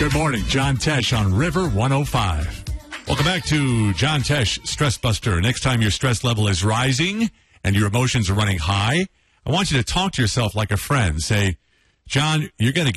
Good morning. John Tesh on River 105. Welcome back to John Tesh, Stress Buster. Next time your stress level is rising and your emotions are running high, I want you to talk to yourself like a friend. Say, John, you're going to